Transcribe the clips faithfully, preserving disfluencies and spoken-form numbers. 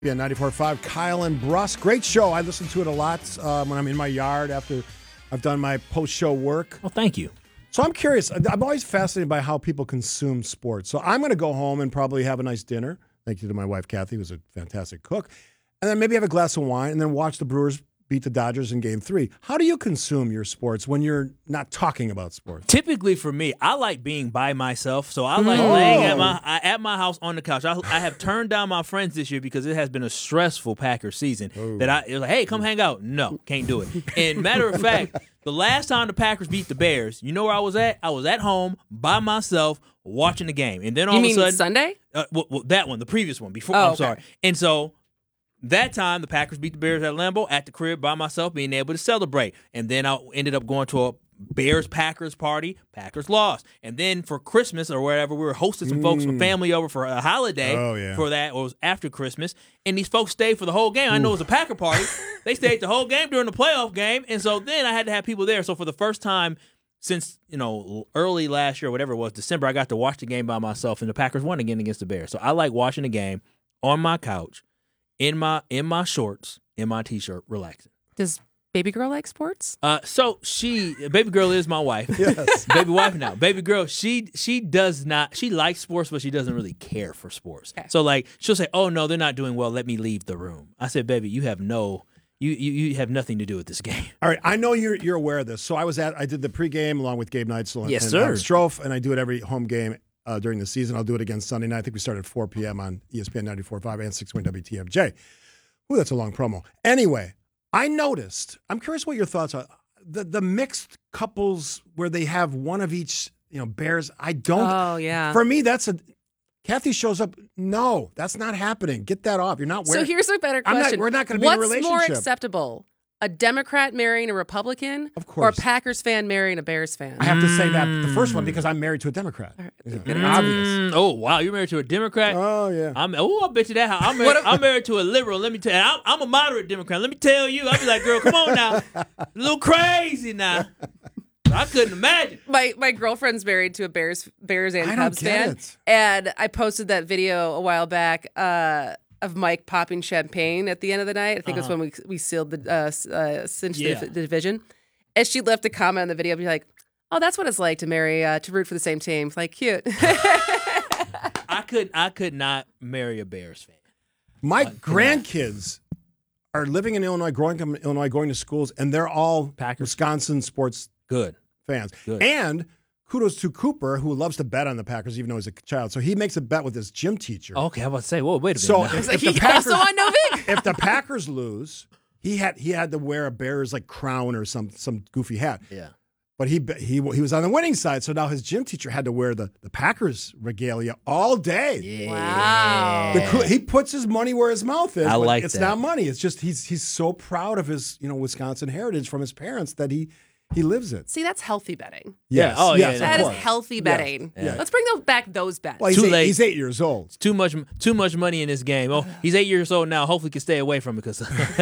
Yeah, ninety-four point five, Kyle and Bruss. Great show. I listen to it a lot uh, when I'm in my yard after I've done my post-show work. Well, thank you. So I'm curious. I'm always fascinated by how people consume sports. So I'm going to go home and probably have a nice dinner. Thank you to my wife, Kathy, who's a fantastic cook. And then maybe have a glass of wine and then watch the Brewers beat the Dodgers in game three. How do you consume your sports when you're not talking about sports? Typically for me, I like being by myself. So I like oh. laying at my at my house on the couch. I, I have turned down my friends this year because it has been a stressful Packers season. Oh. That I it was like, hey, come hang out. No, can't do it. And matter of fact, the last time the Packers beat the Bears, you know where I was at? I was at home by myself watching the game. And then all you of mean a sudden, Sunday? Uh, well, well, that one, the previous one before. Oh, I'm okay. sorry. And so. That time, the Packers beat the Bears at Lambeau at the crib by myself, being able to celebrate. And then I ended up going to a Bears-Packers party. Packers lost. And then for Christmas or whatever, we were hosting some mm. folks, some family over for a holiday oh, yeah. for that, or it was after Christmas. And these folks stayed for the whole game. I know it was a Packer party. They stayed the whole game during the playoff game. And so then I had to have people there. So for the first time since, you know, early last year, whatever it was, December, I got to watch the game by myself, and the Packers won again against the Bears. So I like watching the game on my couch. In my in my shorts, in my t-shirt, relaxing. Does baby girl like sports? Uh, so she, baby girl is my wife. Yes, baby wife now. Baby girl, she she does not. She likes sports, but she doesn't really care for sports. Okay. So like she'll say, "Oh no, they're not doing well. Let me leave the room." I said, "Baby, you have no, you you, you have nothing to do with this game." All right, I know you're you're aware of this. So I was at I did the pregame along with Gabe Neitzel and, yes, and sir. Adam Strofe, and I do it every home game. Uh, during the season. I'll do it again Sunday night. I think we start at four p.m. on E S P N ninety-four point five and six twenty W T M J. Ooh, that's a long promo. Anyway, I noticed, I'm curious what your thoughts are. The the mixed couples where they have one of each, you know, Bears, I don't. Oh, yeah. For me, that's a, Kathy shows up, no, that's not happening. Get that off. You're not wearing. So here's a better I'm question. not, we're not going to be in a What's relationship. more acceptable? A Democrat marrying a Republican? Of Or a course. Packers fan marrying a Bears fan? I have to say that the first one because I'm married to a Democrat. Right. Yeah. Mm. Obvious. Mm, oh wow, you're married to a Democrat. Oh yeah. I'm. Oh, I bet you that. I'm married, I'm married to a liberal. Let me tell you, I'm, I'm a moderate Democrat. Let me tell you, I'd be like, girl, come on now, a little crazy now. I couldn't imagine. My my girlfriend's married to a Bears Bears and I don't Cubs get fan, it. and I posted that video a while back uh, of Mike popping champagne at the end of the night. I think Uh-huh. it was when we we sealed the uh, s- uh, cinched Yeah. the, the division, and she left a comment on the video, be like, "Oh, that's what it's like to marry uh, to root for the same team." Like, cute. I could. I could not marry a Bears fan. My Uh, grandkids are living in Illinois, growing up in Illinois, going to schools, and they're all Packers. Wisconsin sports Good. fans. Good. And kudos to Cooper, who loves to bet on the Packers, even though he's a child. So he makes a bet with his gym teacher. Okay, I was about to say. Whoa, wait a minute. So now. if, Like, if the he Packers, also on Novik. if the Packers lose, he had he had to wear a Bears like crown or some some goofy hat. yeah. But he he he was on the winning side, so now his gym teacher had to wear the, the Packers regalia all day. Yeah. Wow. The coo- he puts his money where his mouth is. I but like it's that. not money. It's just he's he's so proud of his you know Wisconsin heritage from his parents that he he lives it. See, that's healthy betting. Yeah. Oh, yeah, yes, yeah. of That is course. healthy betting. Yeah. Let's bring those back those bets. Well, he's Too eight, late. he's eight years old. Too much. Too much money in this game. Oh, he's eight years old now. Hopefully, he can stay away from it because.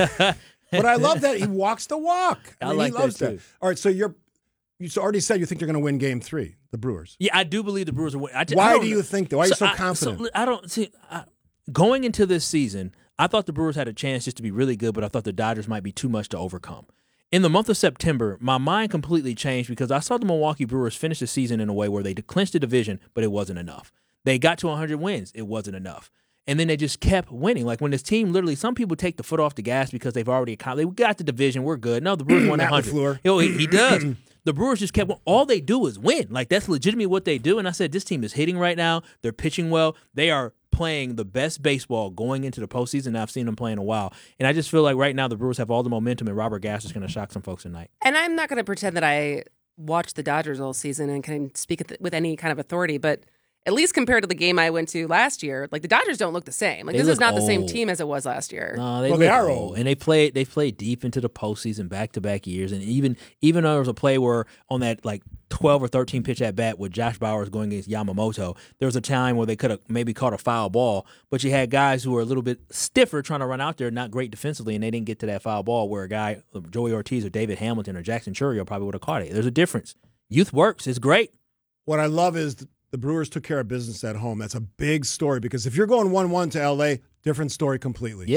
But I love that he walks the walk. I, I mean, like he loves that, too. All right, so you're you already said you think they're going to win Game Three, the Brewers. Yeah, I do believe the Brewers are winning. I, ju- I Why don't do know. you think that? Why are you so I, confident? So, I don't see. I, going into this season, I thought the Brewers had a chance just to be really good, but I thought the Dodgers might be too much to overcome. In the month of September, my mind completely changed because I saw the Milwaukee Brewers finish the season in a way where they clinched the division, but it wasn't enough. They got to one hundred wins. It wasn't enough. And then they just kept winning. Like when this team literally, some people take the foot off the gas because they've already accomplished. We got the division. We're good. No, the Brewers won Matt one hundred. LaFleur. Yo, he, he does. The Brewers just kept, all they do is win. Like, that's legitimately what they do. And I said, this team is hitting right now. They're pitching well. They are playing the best baseball going into the postseason I've seen them play in a while. And I just feel like right now the Brewers have all the momentum, and Robert Gass is going to shock some folks tonight. And I'm not going to pretend that I watched the Dodgers all season and can speak with any kind of authority, but at least compared to the game I went to last year, like the Dodgers don't look the same. Like They this is look not the same old. team as it was last year. No, they Well, look they are old. old. And they played they played deep into the postseason back to back years. And even even though there was a play where on that like twelve or thirteen pitch at bat with Josh Bowers going against Yamamoto, there was a time where they could have maybe caught a foul ball, but you had guys who were a little bit stiffer trying to run out there, not great defensively, and they didn't get to that foul ball where a guy, Joey Ortiz or David Hamilton or Jackson Chourio probably would have caught it. There's a difference. Youth works. It's great. What I love is the, the Brewers took care of business at home. That's a big story because if you're going one one to L A, different story completely. Yeah.